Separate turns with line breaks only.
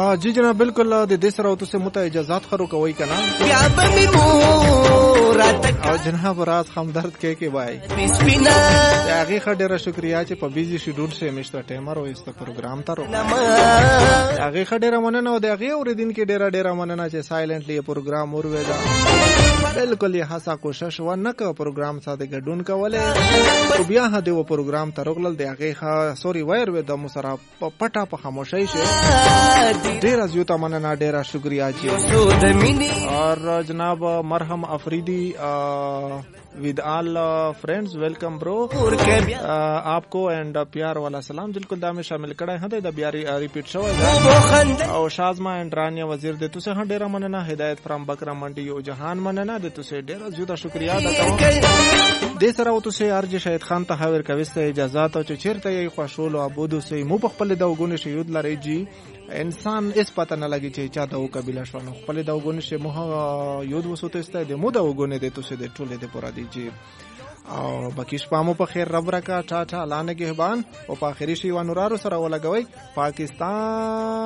جی جناب بالکل د دې سره تاسو مت اجازهات خرو کوي کنه او جناب راز همدرد کې وای هغه خډره شکریا چې په بیزي شیډول سره مشته ټیمر او است پروګرام تارو هغه خډره مننه او دغه اوریدین کې ډیره مننه چې سایلنټلی پروګرام اورویدا بالکل یې هڅه کوشش و نه کو پروګرام ساده ګډون کوله او بیا هدا و پروګرام ترغلل دغه سوري وایر و د مسرا پټه په خاموشي شه ډیره زیاته مننه ډیره شکریا جی اور جناب مرحم افریدی with all friends welcome bro आपको एंड प्यार वाला सलाम बिल्कुल دا में शामिल کړه هدا د بیا ریپیټ شوی او شازما اند رانیا وزیر د تاسو ډیره مننه هدایت فرام بکرا منډي او جهان مننه د تاسو ډیره زیاته شکریا ادا کوم د سره او تاسو ارج شهید خان ته حاضر کوسته اجازه ته چیرته یې خوشول او ابودو سي مو په خپل د وګونې شهید لري جی انسان اس پته نه لګي چې چا د قبيله شونه خپل د وګونې شه مو یود وسوته است د مو د وګونې د تاسو د ټوله د پورا دی جی او باقی شپامو په خیر رب رکا ټا ټا لانه گهبان او په اخري شی و نورارو سره ولګوي پاکستان